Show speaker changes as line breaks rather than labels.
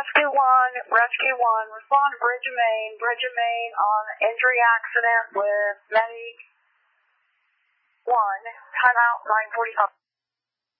Rescue 1, respond to Bridge of Main on injury accident with Medic 1, timeout 9:45.